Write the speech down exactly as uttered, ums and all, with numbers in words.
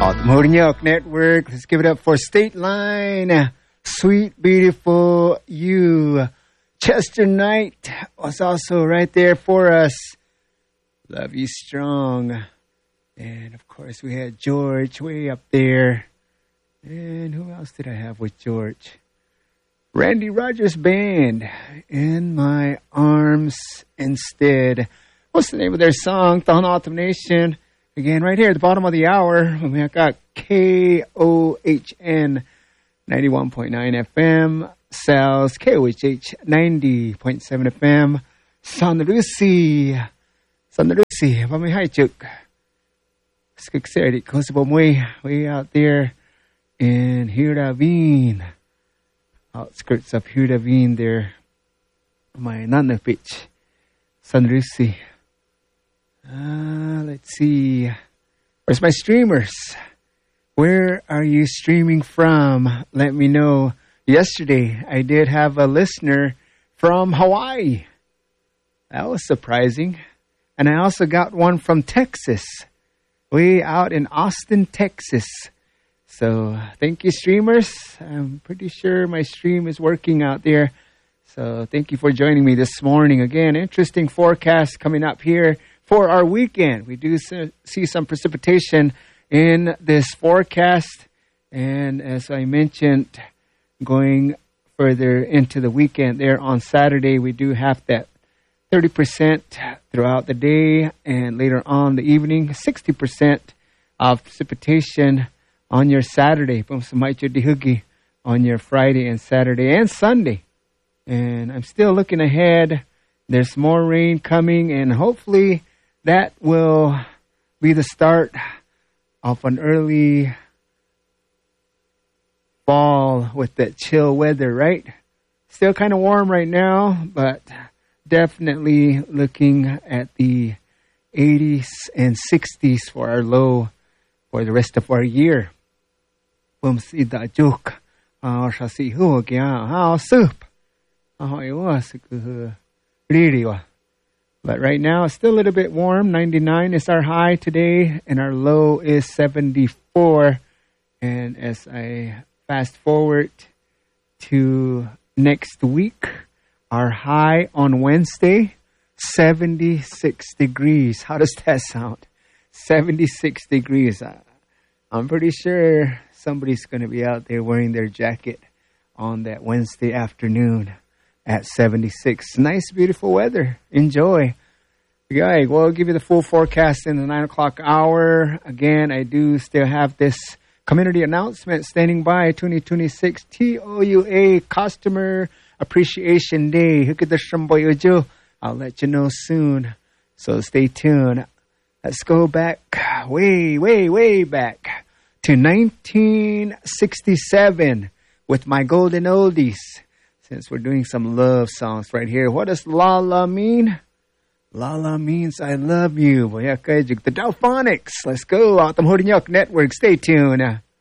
Motornyok Network. Let's give it up for State Line. Sweet, beautiful you. Chester Knight was also right there for us. Love you strong. And of course we had George way up there. And who else did I have with George? Randy Rogers Band. In My Arms Instead. What's the name of their song? Tahan Autumn Nation. Again, right here at the bottom of the hour, we got K O H N ninety-one point nine F M, Sal's K O H H ninety point seven F M, San Lucy, San Lucy, Pamihaichuk, Skikseri, Kosibomwe, way out there in Hiravine, outskirts of Hiravine there, my Nanapich, San Lucy. Uh, let's see. Where's my streamers? Where are you streaming from? Let me know. Yesterday, I did have a listener from Hawaii. That was surprising. And I also got one from Texas. Way out in Austin, Texas. So, thank you, streamers. I'm pretty sure my stream is working out there. So, thank you for joining me this morning. Again, interesting forecast coming up here for our weekend. We do see some precipitation in this forecast. And as I mentioned, going further into the weekend there on Saturday, we do have that thirty percent throughout the day. And later on the evening, sixty percent of precipitation on your Saturday. On your Friday and Saturday and Sunday. And I'm still looking ahead. There's more rain coming, and hopefully that will be the start of an early fall with that chill weather, right? Still kind of warm right now, but definitely looking at the eighties and sixties for our low for the rest of our year. But right now, it's still a little bit warm. ninety-nine is our high today, and our low is seventy-four. And as I fast forward to next week, our high on Wednesday, seventy-six degrees. How does that sound? seventy-six degrees. I'm pretty sure somebody's going to be out there wearing their jacket on that Wednesday afternoon. At seventy-six. Nice, beautiful weather. Enjoy. Okay, we'll give you the full forecast in the nine o'clock hour. Again, I do still have this community announcement standing by. twenty twenty-six T O U A Customer Appreciation Day. I'll let you know soon. So stay tuned. Let's go back way, way, way back to nineteen sixty-seven with my golden oldies. Since we're doing some love songs right here. What does Lala mean? Lala means I love you. The Delphonics. Let's go. Autumn Motornyok Network. Stay tuned.